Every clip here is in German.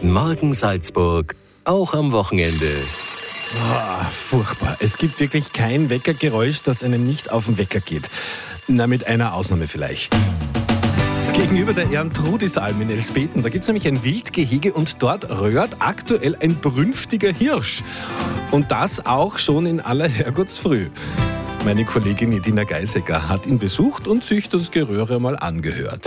Guten Morgen Salzburg, auch am Wochenende. Furchtbar. Es gibt wirklich kein Weckergeräusch, das einem nicht auf den Wecker geht. Na, mit einer Ausnahme vielleicht. Gegenüber der Erntrudis-Alm in Elspeten, da gibt es nämlich ein Wildgehege und dort röhrt aktuell ein brünftiger Hirsch. Und das auch schon in aller Herrgottsfrüh. Meine Kollegin Edina Geisegger hat ihn besucht und sich das Geröhre mal angehört.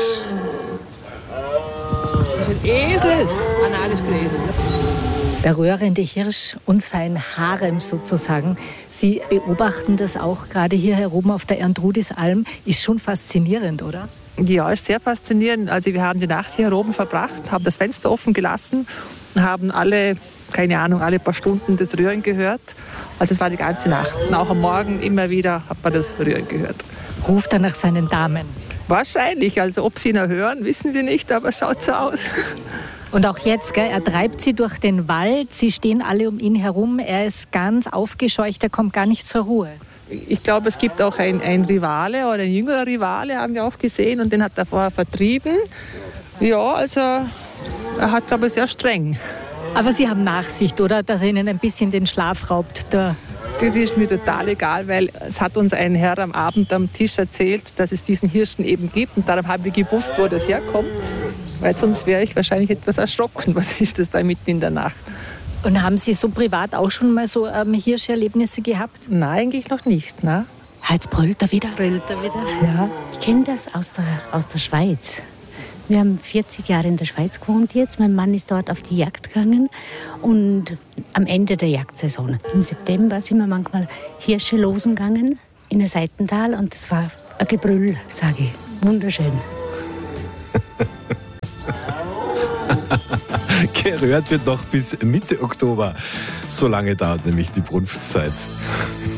Ein Esel, ein Esel. Der röhrende Hirsch und sein Harem sozusagen. Sie beobachten das auch gerade hier herum auf der Erntrudis-Alm. Ist schon faszinierend, oder? Ja, ist sehr faszinierend. Also wir haben die Nacht hier oben verbracht, haben das Fenster offen gelassen, haben alle paar Stunden das Röhren gehört. Also es war die ganze Nacht. Und auch am Morgen immer wieder hat man das Röhren gehört. Ruft er nach seinen Damen? Wahrscheinlich. Also ob sie ihn hören, wissen wir nicht, aber es schaut so aus. Und auch jetzt, gell, er treibt sie durch den Wald. Sie stehen alle um ihn herum. Er ist ganz aufgescheucht, er kommt gar nicht zur Ruhe. Ich glaube, es gibt auch ein Rivale oder ein jüngerer Rivale, haben wir auch gesehen, und den hat er vorher vertrieben. Ja, also er hat, glaube ich, sehr streng. Aber Sie haben Nachsicht, oder? Dass er Ihnen ein bisschen den Schlaf raubt. Das ist mir total egal, weil es hat uns ein Herr am Abend am Tisch erzählt, dass es diesen Hirschen eben gibt. Und darum haben wir gewusst, wo das herkommt. Weil sonst wäre ich wahrscheinlich etwas erschrocken. Was ist das da mitten in der Nacht? Und haben Sie so privat auch schon mal so Hirscherlebnisse gehabt? Nein, eigentlich noch nicht. Ne? Jetzt brüllt er wieder. Ja, ich kenne das aus der Schweiz. Wir haben 40 Jahre in der Schweiz gewohnt jetzt. Mein Mann ist dort auf die Jagd gegangen. Und am Ende der Jagdsaison, im September, sind wir manchmal Hirsche losen gegangen in ein Seitental. Und das war ein Gebrüll, sage ich. Wunderschön. Geröhrt wird noch bis Mitte Oktober. So lange dauert nämlich die Brunftzeit.